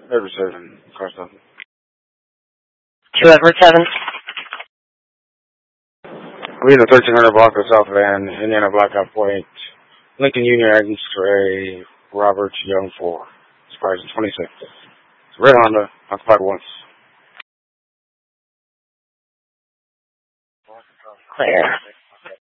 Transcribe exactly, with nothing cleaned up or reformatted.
Edward seven, car stop. Two Edward seven. Leading the thirteen hundred block of South Van, Indiana Blackout Point, Lincoln Union Agnes Gray, Robert Young four. Expires in twenty-six. It's a red Honda, occupied once. Clear.